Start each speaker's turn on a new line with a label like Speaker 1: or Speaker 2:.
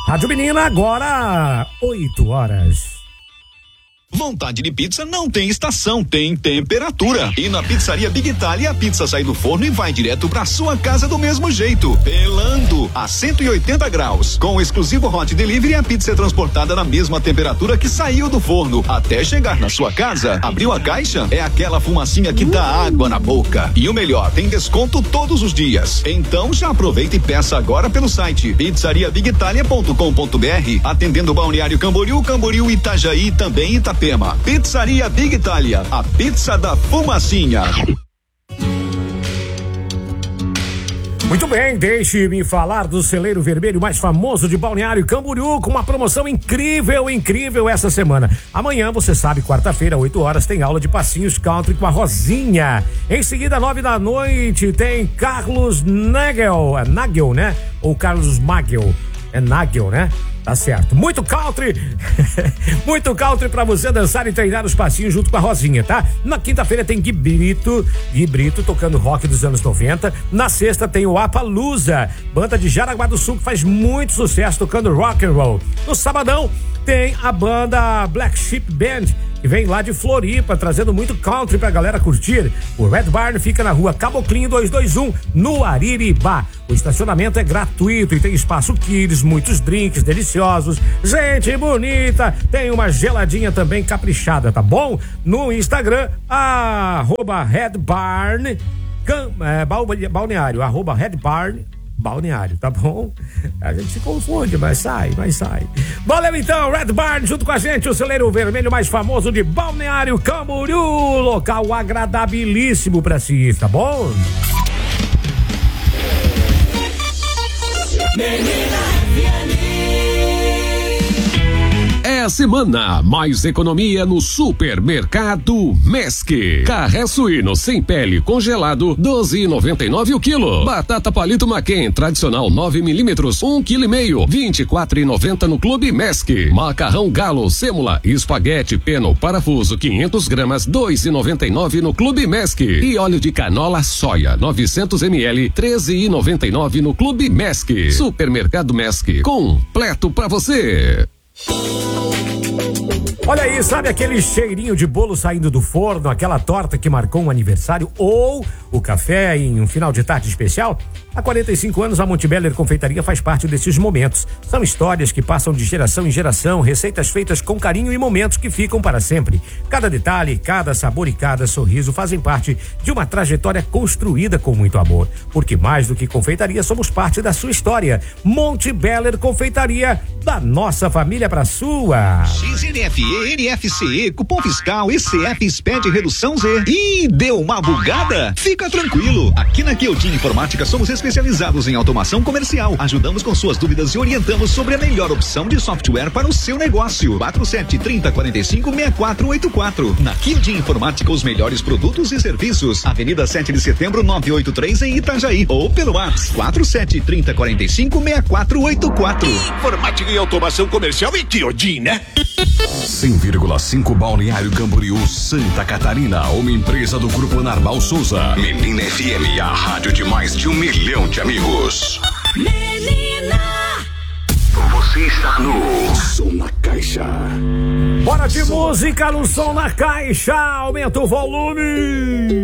Speaker 1: Rádio Menina, agora 8 horas.
Speaker 2: Vontade de pizza não tem estação, tem temperatura. E na Pizzaria Big Italia, a pizza sai do forno e vai direto pra sua casa do mesmo jeito, pelando a 180 graus. Com o exclusivo Hot Delivery, a pizza é transportada na mesma temperatura que saiu do forno, até chegar na sua casa. Abriu a caixa? É aquela fumacinha que dá água na boca. E o melhor, tem desconto todos os dias. Então já aproveita e peça agora pelo site pizzariabigitalia.com.br, atendendo Balneário Camboriú, Camboriú, Itajaí e também Itapema. Pizzaria Big Italia, a pizza da fumacinha.
Speaker 1: Muito bem, deixe-me falar do celeiro vermelho mais famoso de Balneário Camboriú, com uma promoção incrível essa semana. Amanhã, você sabe, quarta-feira, 8 horas, tem aula de passinhos country com a Rosinha. Em seguida, 9 da noite, tem Carlos Nagel, né? Ou Carlos Magel, é Nagel, né? Tá certo. Muito country pra você dançar e treinar os passinhos junto com a Rosinha, tá? Na quinta-feira tem Gui Brito tocando rock dos anos 90. Na sexta tem o Apalooza, banda de Jaraguá do Sul que faz muito sucesso tocando rock and roll. No sabadão tem a banda Black Sheep Band, que vem lá de Floripa, trazendo muito country pra galera curtir. O Red Barn fica na rua Caboclinho 221, no Ariribá. O estacionamento é gratuito e tem espaço kids, muitos drinks deliciosos, gente bonita, tem uma geladinha também caprichada, tá bom? No Instagram, @Redbarn Balneário, @Redbarn Balneário, tá bom? A gente se confunde, mas sai. Valeu então, Red Barn, junto com a gente, o celeiro vermelho mais famoso de Balneário Camboriú, local agradabilíssimo pra se ir, tá bom?
Speaker 3: É a semana mais economia no Supermercado Mesc. Carré suíno sem pele congelado 12,99 o quilo. Batata palito Maquen tradicional 9 milímetros 1,5 kg 24,90 no Clube Mesc. Macarrão galo sêmula espaguete peno parafuso 500 gramas 2,99 no Clube Mesc. E óleo de canola soia 900 ml 13,99 no Clube Mesc. Supermercado Mesc, completo pra você.
Speaker 1: Olha aí, sabe aquele cheirinho de bolo saindo do forno, aquela torta que marcou um aniversário ou o café em um final de tarde especial? Há 45 anos a Montebeller Confeitaria faz parte desses momentos. São histórias que passam de geração em geração, receitas feitas com carinho e momentos que ficam para sempre. Cada detalhe, cada sabor e cada sorriso fazem parte de uma trajetória construída com muito amor. Porque mais do que confeitaria, somos parte da sua história. Montebeller Confeitaria, da nossa família pra sua.
Speaker 2: XNFE, NFCE, cupom fiscal, ECF, SPED, redução Z. Ih, deu uma bugada? Fica tranquilo. Aqui na Queotin Informática somos especializados em automação comercial. Ajudamos com suas dúvidas e orientamos sobre a melhor opção de software para o seu negócio. 4730456484. Na Queotin Informática, os melhores produtos e serviços. Avenida 7 de Setembro 983 em Itajaí. Ou pelo WhatsApp 4730456484.
Speaker 4: Informática e automação comercial e Queotin, né?
Speaker 3: 100,5 Balneário Camboriú, Santa Catarina, uma empresa do Grupo Narval Souza. Menina FM, a rádio de mais de 1 milhão de amigos.
Speaker 5: Menina!
Speaker 3: Você está no Som na Caixa.
Speaker 1: Bora de música no Som na Caixa, aumenta o volume.